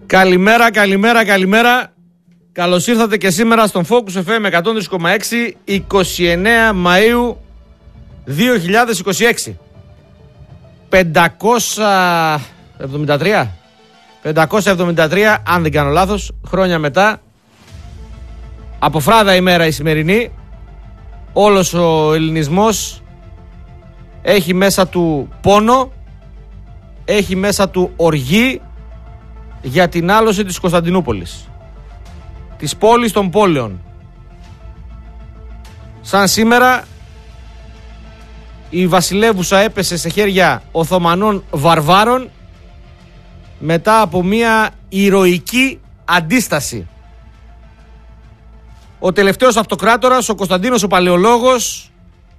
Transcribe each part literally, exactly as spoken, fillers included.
Καλημέρα, καλημέρα, καλημέρα. Καλώς ήρθατε και σήμερα στον Focus εφ εμ εκατόν τρία κόμμα έξι, είκοσι εννέα Μαΐου δύο χιλιάδες είκοσι έξι. πεντακόσια εβδομήντα τρία πεντακόσια εβδομήντα τρία, αν δεν κάνω λάθος, χρόνια μετά. Από φράδα ημέρα η σημερινή. Όλος ο ελληνισμός έχει μέσα του πόνο, έχει μέσα του οργή για την άλωση της Κωνσταντινούπολης, της πόλης των πόλεων. Σαν σήμερα η βασιλεύουσα έπεσε σε χέρια Οθωμανών βαρβάρων μετά από μια ηρωική αντίσταση. Ο τελευταίος αυτοκράτορας, ο Κωνσταντίνος ο Παλαιολόγος,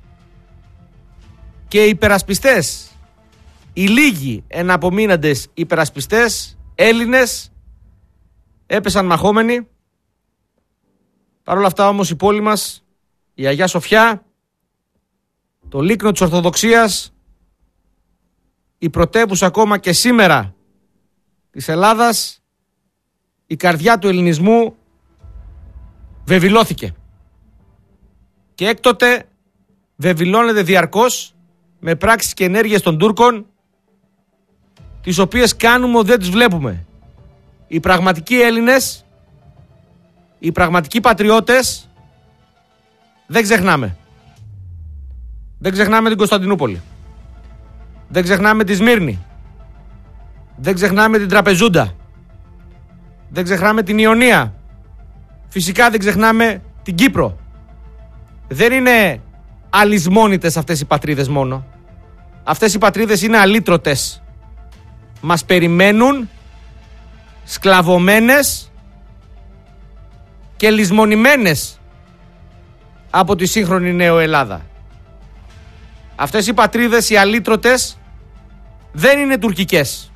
και οι υπερασπιστές, οι λίγοι εναπομείναντες υπερασπιστές Έλληνες, έπεσαν μαχόμενοι. Παρ' όλα αυτά όμως η πόλη μας, η Αγιά Σοφιά, το λίκνο της Ορθοδοξίας, η πρωτεύουσα ακόμα και σήμερα της Ελλάδας, η καρδιά του ελληνισμού, βεβηλώθηκε. Και έκτοτε βεβηλώνεται διαρκώς με πράξεις και ενέργειες των Τούρκων, τις οποίες κάνουμε ότι δεν τις βλέπουμε. Οι πραγματικοί Έλληνες, οι πραγματικοί πατριώτες, δεν ξεχνάμε. Δεν ξεχνάμε την Κωνσταντινούπολη. Δεν ξεχνάμε τη Σμύρνη. Δεν ξεχνάμε την Τραπεζούντα. Δεν ξεχνάμε την Ιωνία. Φυσικά δεν ξεχνάμε την Κύπρο. Δεν είναι αλυσμόνητες αυτές οι πατρίδες μόνο. Αυτές οι πατρίδες είναι αλήτρωτες. Μας περιμένουν σκλαβωμένες και λησμονημένες από τη σύγχρονη νέο Ελλάδα. Αυτές οι πατρίδες, οι αλήτρωτες, δεν είναι τουρκικές.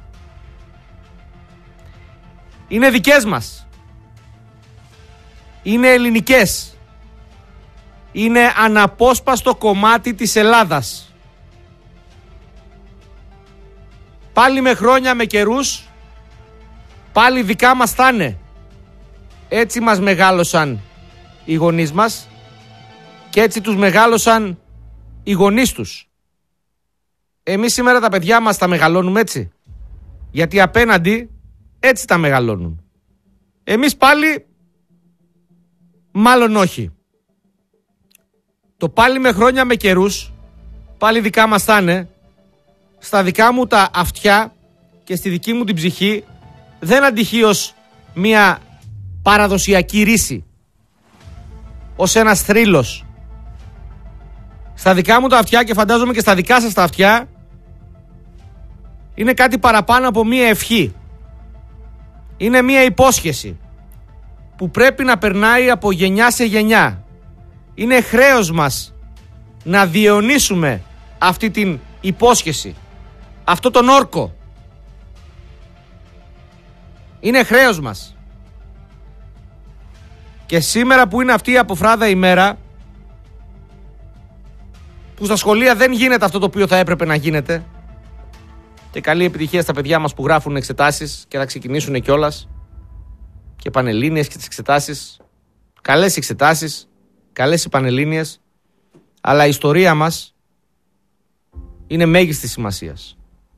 Είναι δικές μας. Είναι ελληνικές. Είναι αναπόσπαστο κομμάτι της Ελλάδας. Πάλι με χρόνια, με καιρούς, πάλι δικά μας θα είναι. Έτσι μας μεγάλωσαν οι γονείς μας και έτσι τους μεγάλωσαν οι γονείς τους. Εμείς σήμερα τα παιδιά μας τα μεγαλώνουμε έτσι, γιατί απέναντι έτσι τα μεγαλώνουν. Εμείς πάλι μάλλον όχι. Το πάλι με χρόνια, με καιρούς, πάλι δικά μας θα είναι. Στα δικά μου τα αυτιά και στη δική μου την ψυχή δεν αντυχεί ως μια παραδοσιακή ρίση, ως ένας θρύλος. Στα δικά μου τα αυτιά, και φαντάζομαι και στα δικά σας τα αυτιά, είναι κάτι παραπάνω από μια ευχή. Είναι μια υπόσχεση που πρέπει να περνάει από γενιά σε γενιά. Είναι χρέος μας να διαιωνίσουμε αυτή την υπόσχεση, αυτό τον όρκο. Είναι χρέος μας. Και σήμερα που είναι αυτή η αποφράδα ημέρα, που στα σχολεία δεν γίνεται αυτό το οποίο θα έπρεπε να γίνεται, και καλή επιτυχία στα παιδιά μας που γράφουν εξετάσεις και θα ξεκινήσουν κιόλας, και πανελλήνιες και τις εξετάσεις, καλές εξετάσεις, καλές οι πανελλήνιες, αλλά η ιστορία μας είναι μέγιστης σημασίας.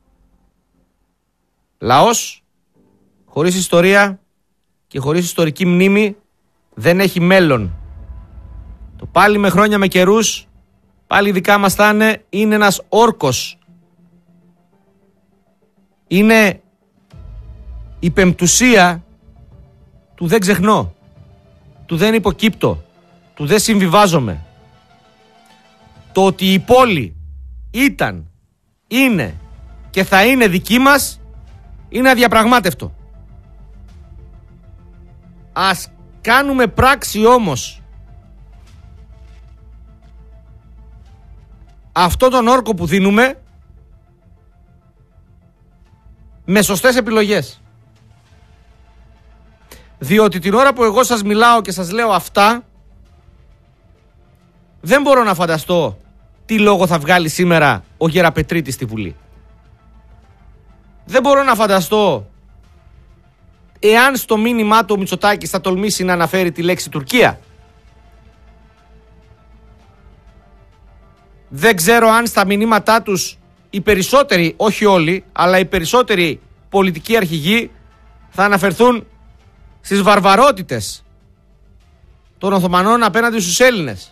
Λαός χωρίς ιστορία και χωρίς ιστορική μνήμη δεν έχει μέλλον. Το πάλι με χρόνια, με καιρούς, πάλι δικά μας θα είναι, είναι ένας όρκος. Είναι η πεμπτουσία του δεν ξεχνώ, του δεν υποκύπτω, του δεν συμβιβάζομαι. Το ότι η πόλη ήταν, είναι και θα είναι δική μας είναι αδιαπραγμάτευτο. Ας κάνουμε πράξη όμως αυτό τον όρκο που δίνουμε με σωστές επιλογές. Διότι την ώρα που εγώ σας μιλάω και σας λέω αυτά, δεν μπορώ να φανταστώ τι λόγο θα βγάλει σήμερα ο Γεραπετρίτης στη Βουλή. Δεν μπορώ να φανταστώ εάν στο μήνυμά του ο Μητσοτάκης θα τολμήσει να αναφέρει τη λέξη Τουρκία. Δεν ξέρω αν στα μηνύματά τους οι περισσότεροι, όχι όλοι, αλλά οι περισσότεροι πολιτικοί αρχηγοί θα αναφερθούν στις βαρβαρότητες των Οθωμανών απέναντι στους Έλληνες.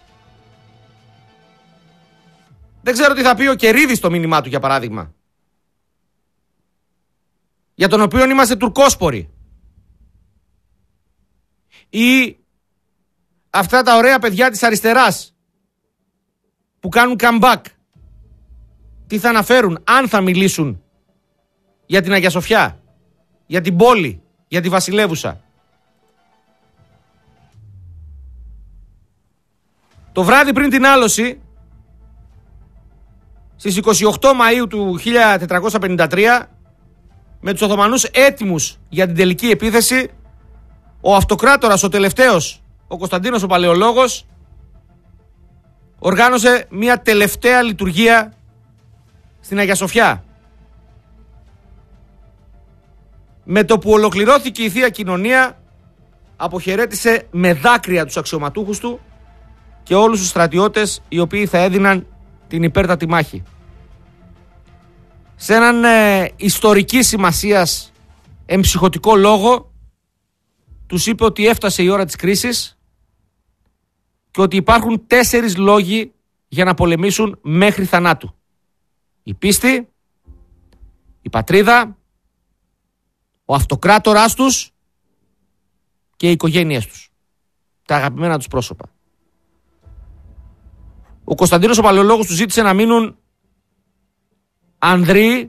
Δεν ξέρω τι θα πει ο Κερίδης στο μήνυμά του, για παράδειγμα, για τον οποίο είμαστε τουρκόσποροι. Ή αυτά τα ωραία παιδιά της αριστεράς που κάνουν comeback, τι θα αναφέρουν, αν θα μιλήσουν για την Αγία Σοφιά, για την πόλη, για τη Βασιλεύουσα. Το βράδυ πριν την άλωση, στις είκοσι οκτώ Μαΐου του χίλια τετρακόσια πενήντα τρία, με τους Οθωμανούς έτοιμους για την τελική επίθεση, ο αυτοκράτορας, ο τελευταίος, ο Κωνσταντίνος ο Παλαιολόγος, οργάνωσε μια τελευταία λειτουργία στην Αγία Σοφιά. Με το που ολοκληρώθηκε η Θεία Κοινωνία, αποχαιρέτησε με δάκρυα τους αξιωματούχους του και όλους τους στρατιώτες οι οποίοι θα έδιναν την υπέρτατη μάχη. Σε έναν ε, ιστορικής σημασίας εμψυχωτικό λόγο, τους είπε ότι έφτασε η ώρα της κρίσης και ότι υπάρχουν τέσσερις λόγοι για να πολεμήσουν μέχρι θανάτου. Η πίστη, η πατρίδα, ο αυτοκράτοράς τους και οι οικογένειές τους. Τα αγαπημένα τους πρόσωπα. Ο Κωνσταντίνος ο Παλαιολόγος τους ζήτησε να μείνουν ανδροί,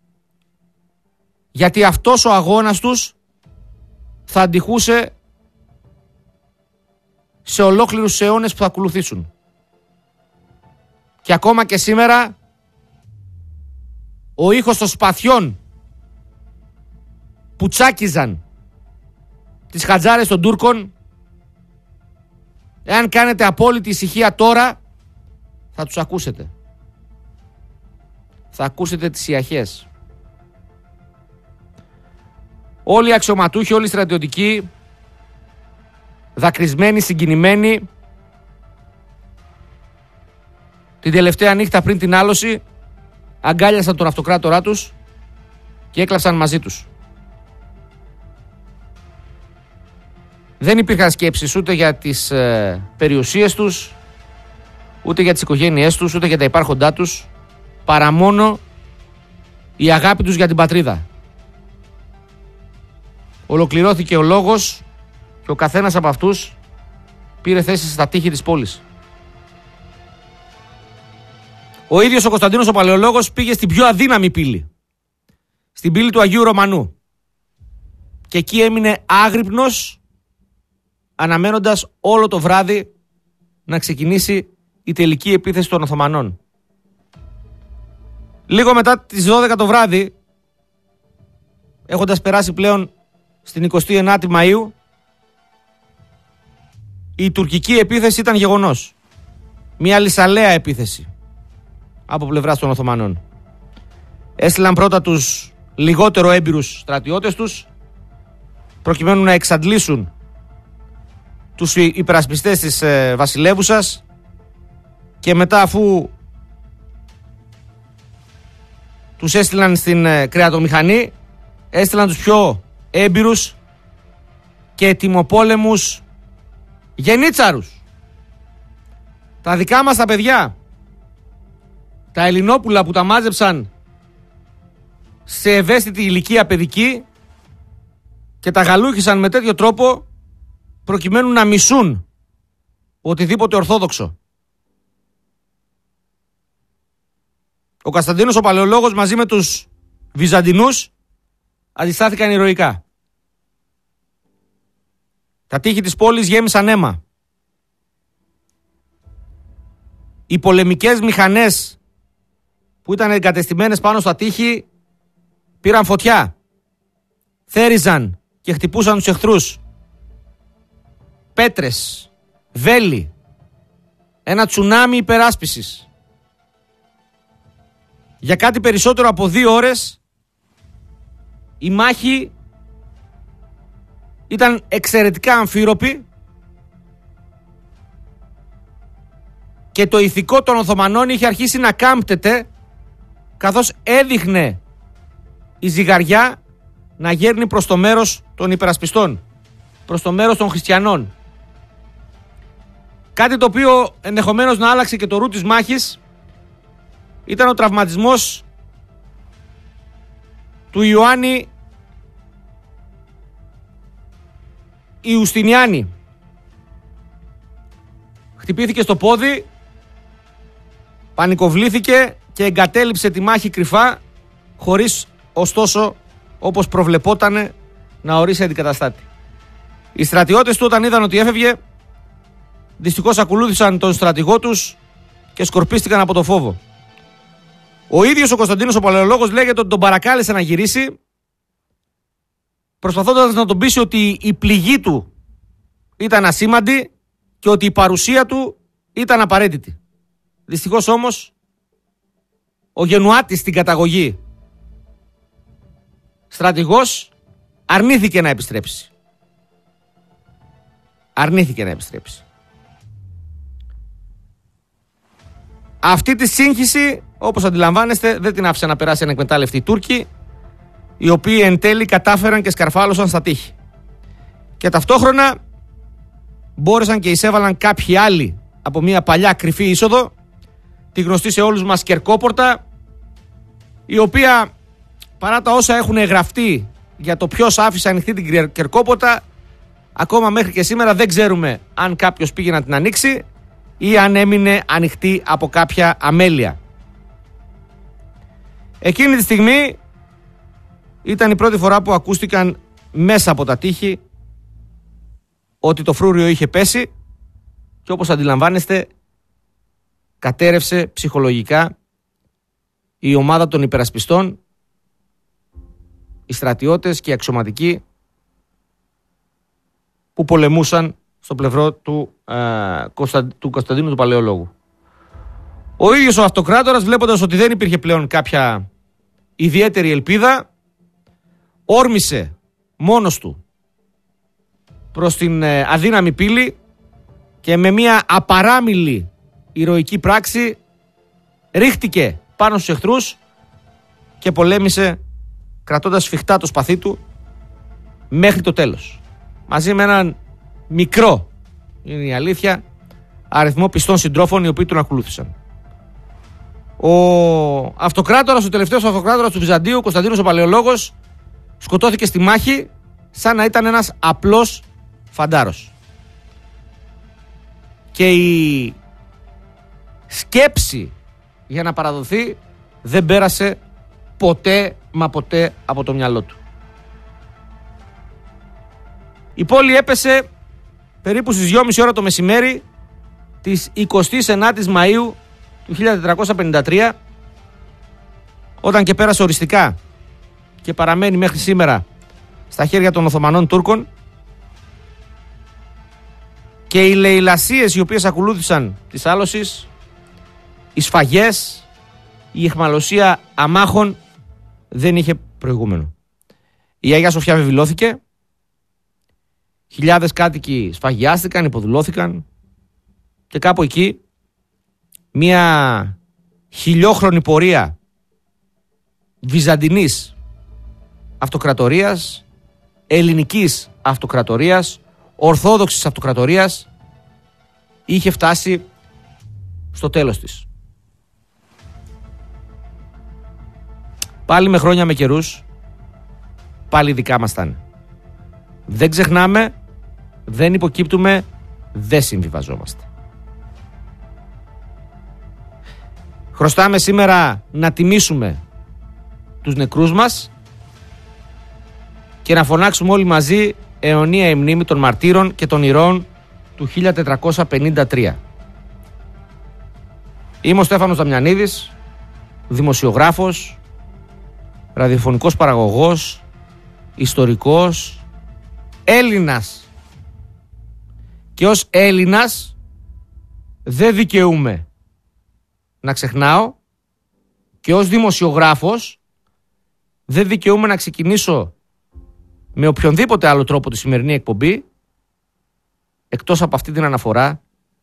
γιατί αυτός ο αγώνας τους θα αντιχούσε σε ολόκληρους αιώνες που θα ακολουθήσουν. Και ακόμα και σήμερα ο ήχος των σπαθιών που τσάκιζαν τις χατζάρες των Τούρκων, εάν κάνετε απόλυτη ησυχία τώρα, θα τους ακούσετε. Θα ακούσετε τις ιαχές. Όλοι οι αξιωματούχοι, όλοι οι στρατιωτικοί, δακρυσμένοι, συγκινημένοι, την τελευταία νύχτα πριν την άλωση, αγκάλιασαν τον αυτοκράτορά τους και έκλαψαν μαζί τους. Δεν υπήρχαν σκέψεις ούτε για τις ε, περιουσίες τους, ούτε για τις οικογένειές τους, ούτε για τα υπάρχοντά τους, παρά μόνο η αγάπη τους για την πατρίδα. Ολοκληρώθηκε ο λόγος και ο καθένας από αυτούς πήρε θέση στα τείχη της πόλης. Ο ίδιος ο Κωνσταντίνος ο Παλαιολόγος πήγε στην πιο αδύναμη πύλη, στην πύλη του Αγίου Ρωμανού, και εκεί έμεινε άγρυπνος, αναμένοντας όλο το βράδυ να ξεκινήσει η τελική επίθεση των Οθωμανών. Λίγο μετά τις δώδεκα το βράδυ, έχοντας περάσει πλέον στην εικοστή ενάτη Μαΐου, η τουρκική επίθεση ήταν γεγονός. Μια λυσαλέα επίθεση από πλευράς των Οθωμανών. Έστειλαν πρώτα τους λιγότερο έμπειρους στρατιώτες τους, προκειμένου να εξαντλήσουν τους υπερασπιστές της ε, Βασιλεύουσας, και μετά, αφού τους έστειλαν στην ε, κρεατομηχανή, έστειλαν τους πιο έμπειρους και ετοιμοπόλεμους γενίτσαρους. Τα δικά μας τα παιδιά, τα Ελληνόπουλα που τα μάζεψαν σε ευαίσθητη ηλικία παιδική και τα γαλούχησαν με τέτοιο τρόπο προκειμένου να μισούν οτιδήποτε ορθόδοξο. Ο Κωνσταντίνος ο Παλαιολόγος μαζί με τους Βυζαντινούς αντιστάθηκαν ηρωικά. Τα τείχη της πόλης γέμισαν αίμα. Οι πολεμικές μηχανές που ήταν εγκατεστημένες πάνω στα τείχη πήραν φωτιά, θέριζαν και χτυπούσαν τους εχθρούς. Πέτρες, βέλη, ένα τσουνάμι υπεράσπισης. Για κάτι περισσότερο από δύο ώρες η μάχη ήταν εξαιρετικά αμφίροπη και το ηθικό των Οθωμανών είχε αρχίσει να κάμπτεται, καθώς έδειχνε η ζυγαριά να γέρνει προς το μέρος των υπερασπιστών, προς το μέρος των χριστιανών. Κάτι το οποίο ενδεχομένως να άλλαξε και το ρου της μάχης ήταν ο τραυματισμός του Ιωάννη Ιουστινιάνη. Χτυπήθηκε στο πόδι, πανικοβλήθηκε και εγκατέλειψε τη μάχη κρυφά, χωρίς ωστόσο, όπως προβλεπότανε, να ορίσει αντικαταστάτη. Οι στρατιώτες του, όταν είδαν ότι έφευγε, δυστυχώς ακολούθησαν τον στρατηγό τους και σκορπίστηκαν από το φόβο. Ο ίδιος ο Κωνσταντίνος ο Παλαιολόγος λέγεται ότι τον παρακάλεσε να γυρίσει, προσπαθώντας να τον πείσει ότι η πληγή του ήταν ασήμαντη και ότι η παρουσία του ήταν απαραίτητη. Δυστυχώς όμως, ο γενουάτης στην καταγωγή στρατηγός αρνήθηκε να επιστρέψει. Αρνήθηκε να επιστρέψει. Αυτή τη σύγχυση, όπως αντιλαμβάνεστε, δεν την άφησε να περάσει ανεκμετάλλευτοι οι Τούρκοι, οι οποίοι εν τέλει κατάφεραν και σκαρφάλωσαν στα τείχη. Και ταυτόχρονα μπόρεσαν και εισέβαλαν κάποιοι άλλοι από μια παλιά κρυφή είσοδο, τη γνωστή σε όλους μας Κερκόπορτα, η οποία, παρά τα όσα έχουν γραφτεί για το ποιος άφησε ανοιχτή την Κερκόπορτα, ακόμα μέχρι και σήμερα δεν ξέρουμε αν κάποιος πήγε να την ανοίξει ή αν έμεινε ανοιχτή από κάποια αμέλεια. Εκείνη τη στιγμή ήταν η πρώτη φορά που ακούστηκαν μέσα από τα τείχη ότι το φρούριο είχε πέσει και, όπως αντιλαμβάνεστε, κατέρευσε ψυχολογικά η ομάδα των υπερασπιστών, οι στρατιώτες και οι αξιωματικοί που πολεμούσαν στο πλευρό του, ε, Κωνστα... του Κωνσταντίνου του Παλαιολόγου. Ο ίδιος ο αυτοκράτορας, βλέποντας ότι δεν υπήρχε πλέον κάποια ιδιαίτερη ελπίδα, όρμησε μόνος του προς την ε, αδύναμη πύλη και με μια απαράμιλη ηρωική πράξη ρίχτηκε πάνω στους εχθρούς και πολέμησε, κρατώντας σφιχτά το σπαθί του μέχρι το τέλος, μαζί με έναν μικρό, είναι η αλήθεια, αριθμό πιστών συντρόφων οι οποίοι τον ακολούθησαν. Ο αυτοκράτορας, ο τελευταίος αυτοκράτορας του Βυζαντίου, Κωνσταντίνος ο Παλαιολόγος, σκοτώθηκε στη μάχη σαν να ήταν ένας απλός φαντάρος. Και η σκέψη για να παραδοθεί δεν πέρασε ποτέ μα ποτέ από το μυαλό του. Η πόλη έπεσε περίπου στις δυόμιση ώρα το μεσημέρι της εικοστής ενάτης Μαΐου του χίλια τετρακόσια πενήντα τρία, όταν και πέρασε οριστικά και παραμένει μέχρι σήμερα στα χέρια των Οθωμανών Τούρκων, και οι λαιλασίες οι οποίες ακολούθησαν της άλωσης, οι σφαγές, η αιχμαλωσία αμάχων δεν είχε προηγούμενο. Η Αγία Σοφιά βεβηλώθηκε, χιλιάδες κάτοικοι σφαγιάστηκαν, υποδουλώθηκαν και κάπου εκεί μια χιλιόχρονη πορεία βυζαντινής αυτοκρατορίας, ελληνικής αυτοκρατορίας, ορθόδοξης αυτοκρατορίας είχε φτάσει στο τέλος της. Πάλι με χρόνια με καιρούς, πάλι δικά μας θα είναι. Δεν ξεχνάμε, δεν υποκύπτουμε, δεν συμβιβαζόμαστε. Χρωστάμε σήμερα να τιμήσουμε τους νεκρούς μας και να φωνάξουμε όλοι μαζί αιωνία η μνήμη των μαρτύρων και των ηρώων του χίλια τετρακόσια πενήντα τρία. Είμαι ο Στέφανος Δαμιανίδης, δημοσιογράφος, ραδιοφωνικός παραγωγός, ιστορικός, Έλληνας. Και ως Έλληνας δεν δικαιούμαι να ξεχνάω, και ως δημοσιογράφος δεν δικαιούμαι να ξεκινήσω με οποιονδήποτε άλλο τρόπο τη σημερινή εκπομπή, εκτός από αυτή την αναφορά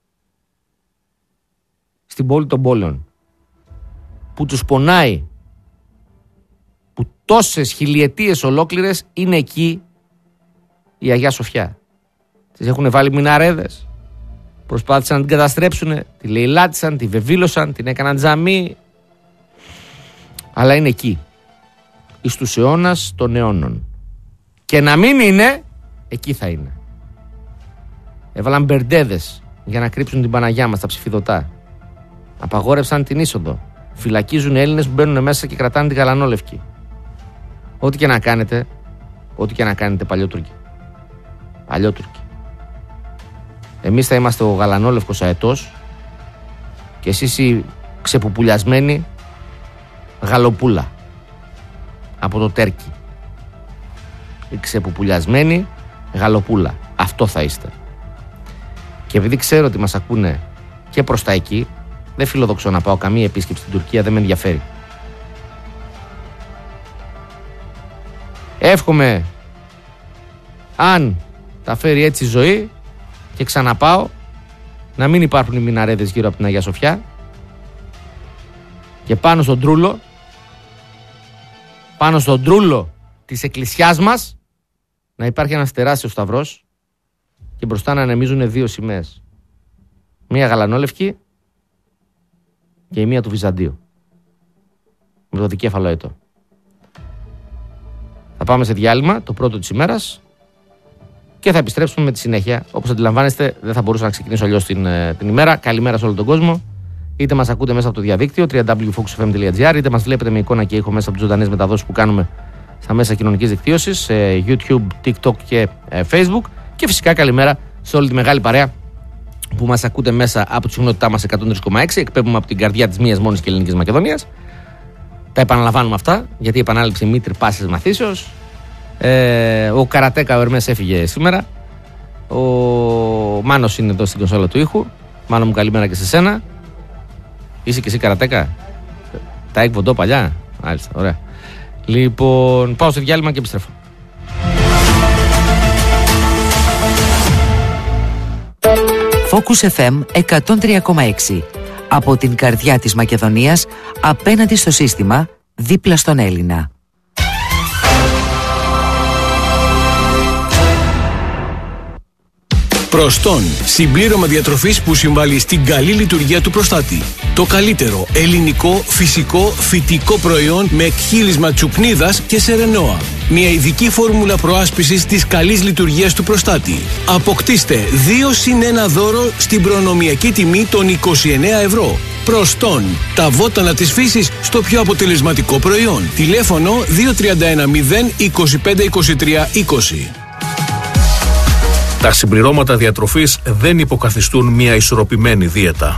στην πόλη των πόλεων, που τους πονάει, που τόσες χιλιετίες ολόκληρες είναι εκεί η Αγιά Σοφιά. Τις έχουν βάλει μιναρέδες, προσπάθησαν να την καταστρέψουν, τη λαιλάτισαν, τη βεβήλωσαν, την έκαναν τζαμί, αλλά είναι εκεί, εις τους αιώνας των αιώνων. Και να μην είναι, εκεί θα είναι. Έβαλαν μπερντέδες για να κρύψουν την Παναγιά μας, τα ψηφιδωτά. Απαγόρευσαν την είσοδο. Φυλακίζουν Έλληνες που μπαίνουν μέσα και κρατάνε την γαλανόλευκη. Ό,τι και να κάνετε, ό,τι και να κάνετε, παλιότουρκοι. Παλιότουρκοι. Εμείς θα είμαστε ο γαλανόλευκος αετός και εσείς οι ξεπουπουλιασμένοι γαλοπούλα από το τέρκι. Οι ξεπουπουλιασμένοι γαλοπούλα. Αυτό θα είστε. Και επειδή ξέρω ότι μας ακούνε και προς τα εκεί, δεν φιλοδοξώ να πάω καμία επίσκεψη στην Τουρκία, δεν με ενδιαφέρει. Εύχομαι, αν τα φέρει έτσι η ζωή και ξαναπάω, να μην υπάρχουν οι μιναρέδες γύρω από την Αγία Σοφιά και πάνω στον τρούλο, πάνω στον τρούλο της εκκλησιάς μας, να υπάρχει ένας τεράστιος σταυρός και μπροστά να ανεμίζουν δύο σημαίες. Μία γαλανόλευκη και η μία του Βυζαντίου. Με το δικέφαλο αετό. Θα πάμε σε διάλειμμα, το πρώτο της ημέρας, και θα επιστρέψουμε με τη συνέχεια. Όπως αντιλαμβάνεστε, δεν θα μπορούσα να ξεκινήσω αλλιώς την, την ημέρα. Καλημέρα σε όλο τον κόσμο. Είτε μας ακούτε μέσα από το διαδίκτυο double-u double-u double-u τελεία focus f m τελεία g r, είτε μας βλέπετε με εικόνα και ήχο μέσα από τις ζωντανές μεταδόσεις που κάνουμε στα μέσα κοινωνικής δικτύωσης, σε YouTube, TikTok και ε, Facebook. Και φυσικά καλημέρα σε όλη τη μεγάλη παρέα που μας ακούτε μέσα από τη συχνότητά μας εκατόν τρία κόμμα έξι. Εκπέμπουμε από την καρδιά της μίας μόνης και ελληνικής Μακεδονίας. Τα επαναλαμβάνουμε αυτά, γιατί η επανάληψη μη τρυπάσης μαθήσεως. Ε, ο Καρατέκα ο Ερμές έφυγε σήμερα. Ο Μάνος είναι εδώ στην κονσόλα του ήχου. Μάνο μου, καλημέρα και σε σένα. Είσαι και εσύ Καρατέκα? Τα εκβοντώ παλιά. Μάλιστα, ωραία. Λοιπόν, πάω σε διάλειμμα και επιστρέφω. Focus εφ εμ εκατόν τρία κόμμα έξι. Από την καρδιά της Μακεδονίας, απέναντι στο σύστημα, δίπλα στον Έλληνα. Προστών, συμπλήρωμα διατροφής που συμβάλλει στην καλή λειτουργία του προστάτη. Το καλύτερο ελληνικό, φυσικό, φυτικό προϊόν με εκχύλισμα τσουπνίδας και σερενόα. Μια ειδική φόρμουλα προάσπισης της καλής λειτουργίας του προστάτη. Αποκτήστε δύο συν ένα δώρο στην προνομιακή τιμή των είκοσι εννέα ευρώ. Προστών, τα βότανα της φύσης στο πιο αποτελεσματικό προϊόν. Τηλέφωνο δύο τρία ένα μηδέν είκοσι πέντε είκοσι τρία είκοσι. Τα συμπληρώματα διατροφής δεν υποκαθιστούν μια ισορροπημένη δίαιτα.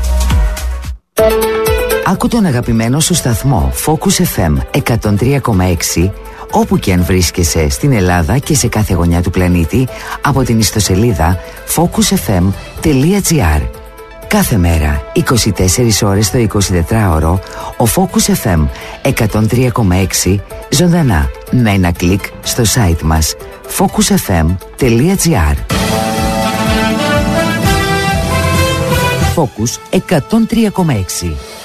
Άκου τον αγαπημένο σου σταθμό Focus εφ εμ εκατόν τρία κόμμα έξι, όπου και αν βρίσκεσαι στην Ελλάδα και σε κάθε γωνιά του πλανήτη, από την ιστοσελίδα focus f m τελεία g r. Κάθε μέρα, είκοσι τέσσερις ώρες το εικοσιτετράωρο, ο Focus εφ εμ εκατόν τρία κόμμα έξι ζωντανά με ένα κλικ στο site μας focus f m τελεία g r. Focus εκατόν τρία κόμμα έξι.